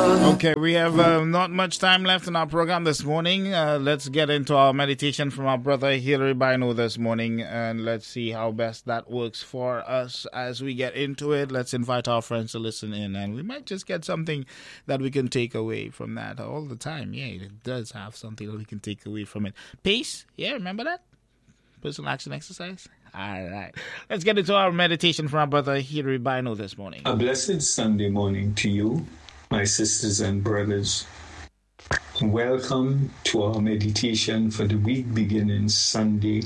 Okay, we have not much time left in our program this morning. Let's get into our meditation from our brother Hilary Bino this morning, and let's see how best that works for us as we get into it. Let's invite our friends to listen in, and we might just get something that we can take away from that all the time. Yeah, it does have something that we can take away from it. Peace. Yeah, remember that? Personal action exercise. All right. Let's get into our meditation from our brother Hilary Bino this morning. A blessed Sunday morning to you, my sisters and brothers. Welcome to our meditation for the week beginning Sunday,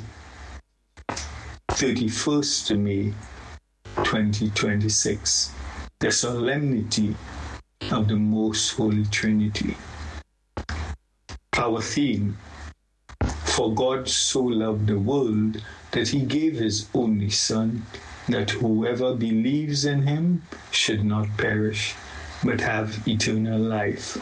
31st May 2026, the solemnity of the Most Holy Trinity. Our theme: for God so loved the world that he gave his only Son, that whoever believes in him should not perish, but have eternal life.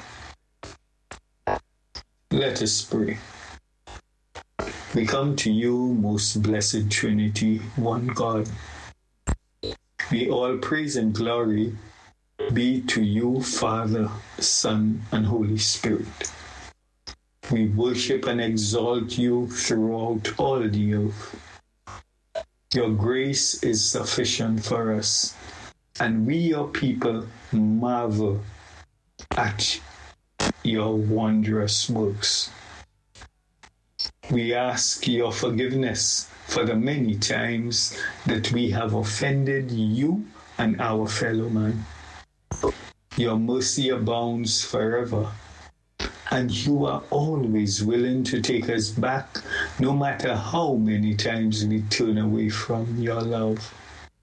Let us pray. We come to you, most blessed Trinity, one God. We all praise and glory be to you, Father, Son, and Holy Spirit. We worship and exalt you throughout all the earth. Your grace is sufficient for us, and we, your people, marvel at your wondrous works. We ask your forgiveness for the many times that we have offended you and our fellow man. Your mercy abounds forever, and you are always willing to take us back, no matter how many times we turn away from your love.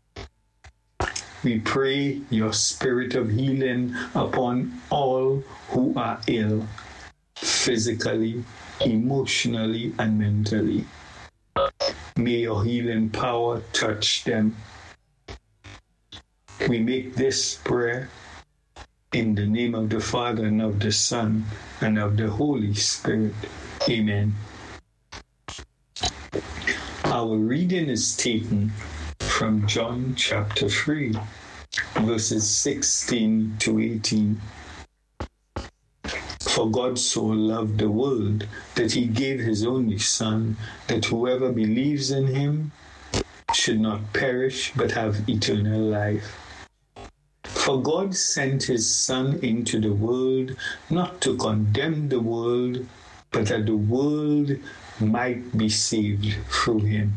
We pray your spirit of healing upon all who are ill, physically, emotionally, and mentally. May your healing power touch them. We make this prayer in the name of the Father, and of the Son, and of the Holy Spirit. Amen. Our reading is taken from John chapter 3, verses 16 to 18. For God so loved the world that he gave his only Son, that whoever believes in him should not perish, but have eternal life. For God sent his Son into the world, not to condemn the world, but that the world might be saved through him.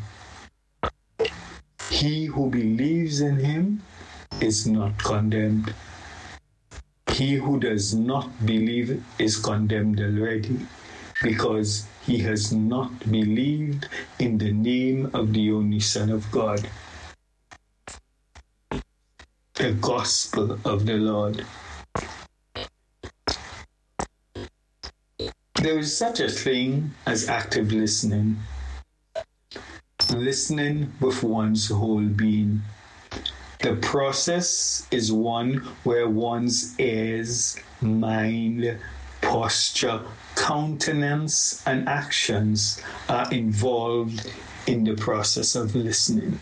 He who believes in him is not condemned. He who does not believe is condemned already, because he has not believed in the name of the only Son of God. The Gospel of the Lord. There is such a thing as active listening. Listening with one's whole being. The process is one where one's ears, mind, posture, countenance, and actions are involved in the process of listening.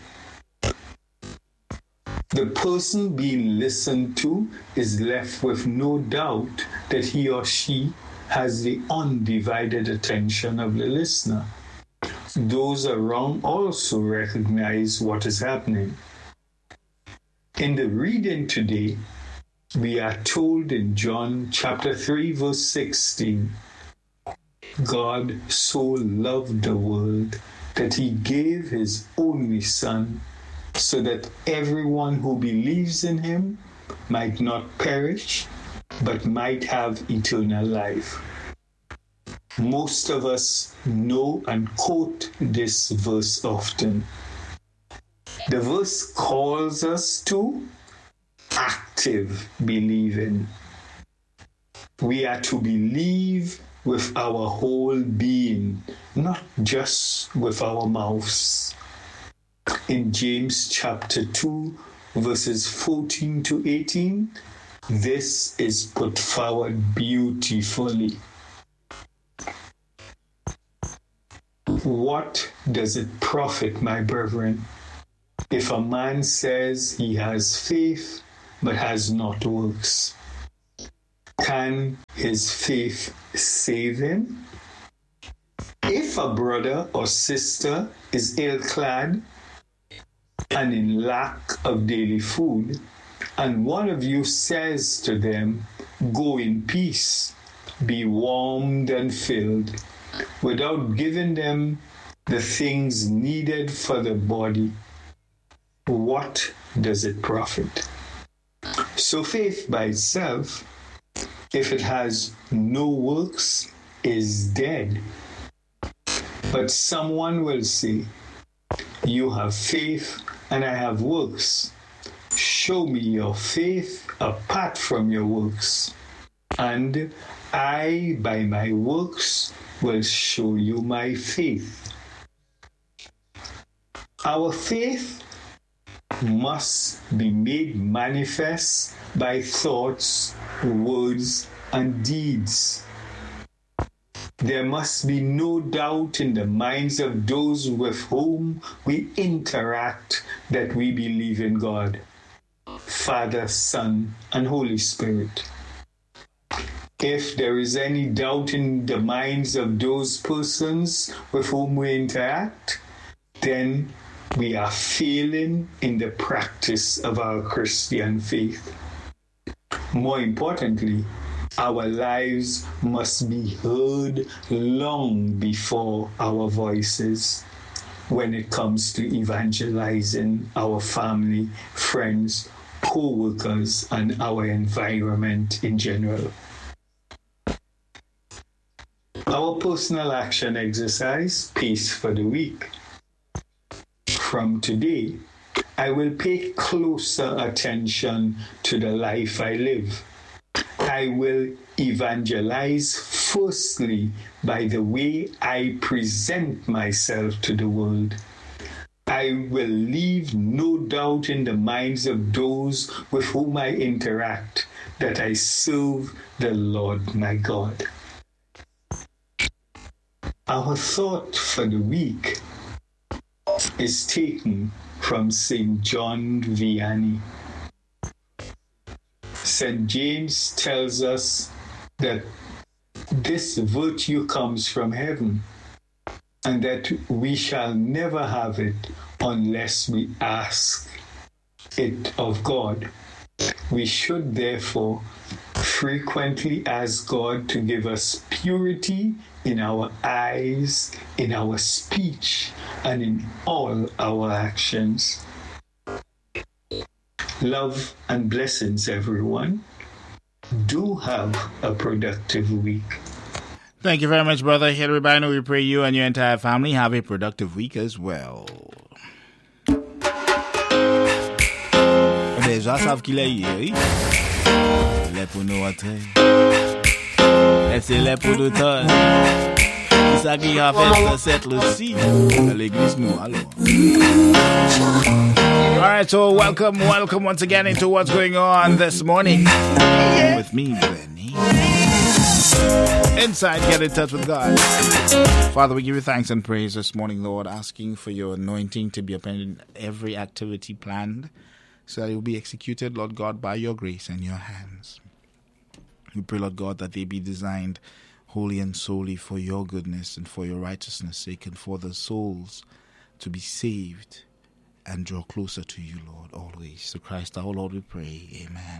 The person being listened to is left with no doubt that he or she has the undivided attention of the listener. Those around also recognize what is happening. In the reading today, we are told in John chapter 3, verse 16, God so loved the world that he gave his only Son, so that everyone who believes in him might not perish, but might have eternal life. Most of us know and quote this verse often. The verse calls us to active believing. We are to believe with our whole being, not just with our mouths. In James chapter 2, verses 14 to 18, this is put forward beautifully. What does it profit, my brethren, if a man says he has faith but has not works? can his faith save him? If a brother or sister is ill-clad and in lack of daily food, and one of you says to them, "Go in peace, be warmed and filled," without giving them the things needed for the body, what does it profit? So faith by itself, if it has no works, is dead. But someone will say, "You have faith and I have works. Show me your faith apart from your works, and I, by my works, will show you my faith." Our faith must be made manifest by thoughts, words, and deeds. There must be no doubt in the minds of those with whom we interact that we believe in God, Father, Son, and Holy Spirit. If there is any doubt in the minds of those persons with whom we interact, then we are failing in the practice of our Christian faith. More importantly, our lives must be heard long before our voices when it comes to evangelizing our family, friends, co-workers, and our environment in general. Our personal action exercise, Peace for the Week. From today, I will pay closer attention to the life I live. I will evangelize firstly by the way I present myself to the world. I will leave no doubt in the minds of those with whom I interact that I serve the Lord my God. Our thought for the week is taken from St. John Vianney. St. James tells us that this virtue comes from heaven and that we shall never have it unless we ask it of God. We should therefore frequently ask God to give us purity in our eyes, in our speech, and in all our actions. Love and blessings, everyone. Do have a productive week. Thank you very much, Brother Hilary Bino. We pray you and your entire family have a productive week as well. Les gens savent qu'il est hier. Il est pour nous entrer. Et c'est là pour nous tendre. C'est ça qui a fait cette aussi. À l'église, nous allons. All right, so welcome once again into what's going on this morning. With me, Benny. Inside, get in touch with God. Father, we give you thanks and praise this morning, Lord, asking for your anointing to be upon every activity planned so that it will be executed, Lord God, by your grace and your hands. We pray, Lord God, that they be designed wholly and solely for your goodness and for your righteousness' sake and for the souls to be saved and draw closer to you, Lord, always. To Christ our Lord we pray. Amen.